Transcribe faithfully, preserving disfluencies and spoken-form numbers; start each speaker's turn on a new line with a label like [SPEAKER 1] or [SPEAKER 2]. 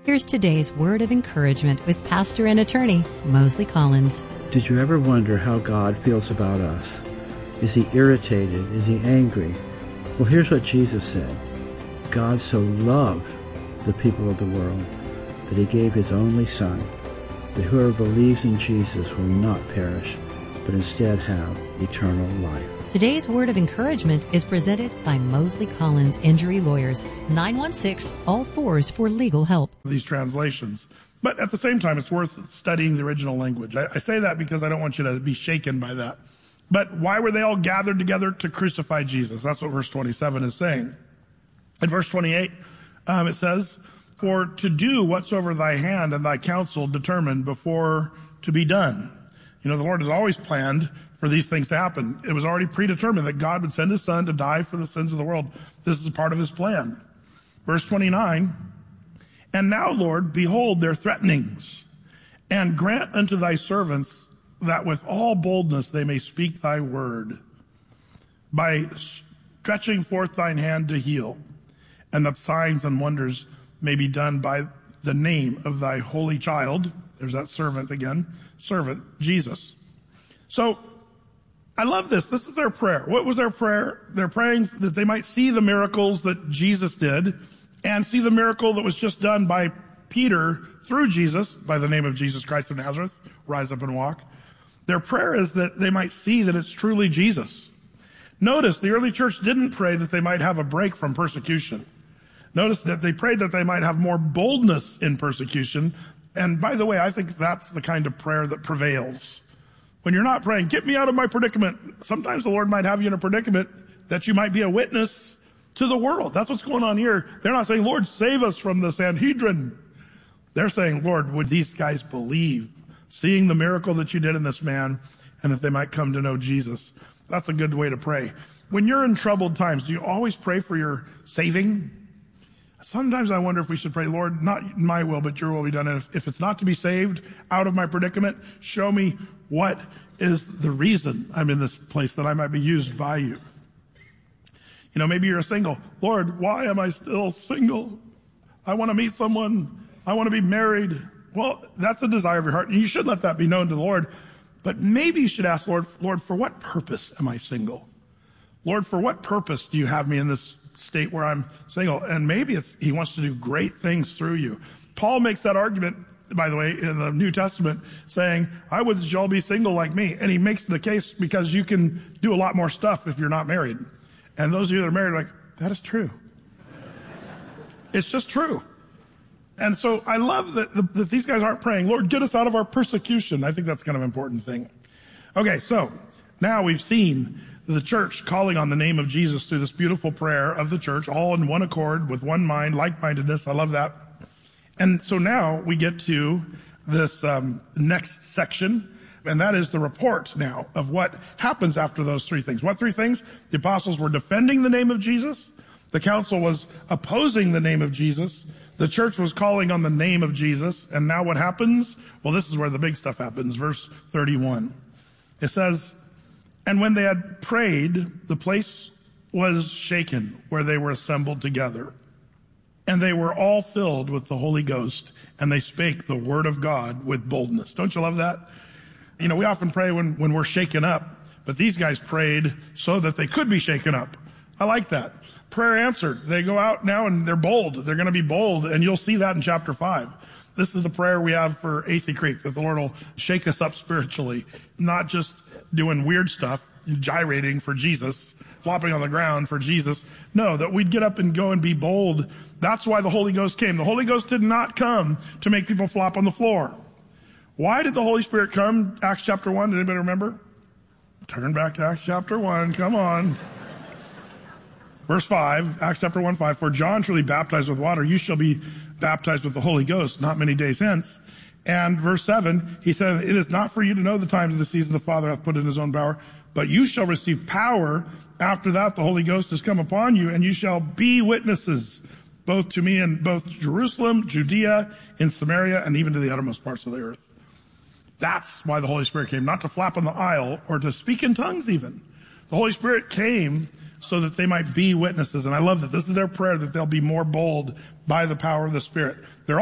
[SPEAKER 1] Here's today's word of encouragement with pastor and attorney Mosley Collins.
[SPEAKER 2] Did you ever wonder how God feels about us? Is he irritated? Is he angry? Well, here's what Jesus said. God so loved the people of the world that he gave his only Son, that whoever believes in Jesus will not perish, but instead have eternal life.
[SPEAKER 1] Today's word of encouragement is presented by Mosley Collins Injury Lawyers, nine one six, all fours for legal help.
[SPEAKER 3] These translations. But at the same time, it's worth studying the original language. I, I say that because I don't want you to be shaken by that. But why were they all gathered together? To crucify Jesus. That's what verse twenty-seven is saying. In verse twenty-eight, um, it says, for to do whatsoever thy hand and thy counsel determined before to be done. You know, the Lord has always planned for these things to happen. It was already predetermined that God would send his Son to die for the sins of the world. This is part of his plan. Verse twenty-nine, and now, Lord, behold their threatenings, and grant unto thy servants that with all boldness they may speak thy word, by stretching forth thine hand to heal, and the signs and wonders may be done by the name of thy holy child. There's that servant again, servant, Jesus. So, I love this. This is their prayer. What was their prayer? They're praying that they might see the miracles that Jesus did and see the miracle that was just done by Peter through Jesus, by the name of Jesus Christ of Nazareth, rise up and walk. Their prayer is that they might see that it's truly Jesus. Notice the early church didn't pray that they might have a break from persecution. Notice that they prayed that they might have more boldness in persecution. And by the way, I think that's the kind of prayer that prevails. When you're not praying, get me out of my predicament, sometimes the Lord might have you in a predicament that you might be a witness to the world. That's what's going on here. They're not saying, Lord, save us from the Sanhedrin. They're saying, Lord, would these guys believe, seeing the miracle that you did in this man, and that they might come to know Jesus. That's a good way to pray. When you're in troubled times, do you always pray for your saving? Sometimes I wonder if we should pray, Lord, not my will, but your will be done. And if, if it's not to be saved out of my predicament, show me what is the reason I'm in this place that I might be used by you. You know, maybe you're a single. Lord, why am I still single? I want to meet someone. I want to be married. Well, that's a desire of your heart, and you should let that be known to the Lord. But maybe you should ask, Lord, Lord, for what purpose am I single? Lord, for what purpose do you have me in this state where I'm single? And maybe it's he wants to do great things through you. Paul makes that argument, by the way, in the New Testament, saying, I would that you all be single like me. And he makes the case because you can do a lot more stuff if you're not married. And those of you that are married are like, that is true. It's just true. And so I love that, the, that these guys aren't praying, Lord, get us out of our persecution. I think that's kind of an important thing. Okay, so now we've seen the church calling on the name of Jesus through this beautiful prayer of the church, all in one accord, with one mind, like-mindedness. I love that. And so now we get to this um, next section, and that is the report now of what happens after those three things. What three things? The apostles were defending the name of Jesus. The council was opposing the name of Jesus. The church was calling on the name of Jesus. And now what happens? Well, this is where the big stuff happens. Verse thirty-one. It says, and when they had prayed, the place was shaken where they were assembled together. And they were all filled with the Holy Ghost, and they spake the word of God with boldness. Don't you love that? You know, we often pray when, when we're shaken up, but these guys prayed so that they could be shaken up. I like that. Prayer answered. They go out now and they're bold. They're going to be bold, and you'll see that in chapter five. This is the prayer we have for Athey Creek, that the Lord will shake us up spiritually, not just doing weird stuff, gyrating for Jesus, flopping on the ground for Jesus. No, that we'd get up and go and be bold. That's why the Holy Ghost came. The Holy Ghost did not come to make people flop on the floor. Why did the Holy Spirit come? Acts chapter one, did anybody remember? Turn back to Acts chapter one, come on. Verse five, Acts chapter one, five, for John truly baptized with water, you shall be baptized with the Holy Ghost not many days hence. And verse seven, he said, it is not for you to know the times of the season the Father hath put in his own power, but you shall receive power. After that, the Holy Ghost has come upon you, and you shall be witnesses, both to me in both Jerusalem, Judea, in Samaria, and even to the uttermost parts of the earth. That's why the Holy Spirit came, not to flap on the aisle or to speak in tongues even. The Holy Spirit came so that they might be witnesses. And I love that this is their prayer, that they'll be more bold by the power of the Spirit. They're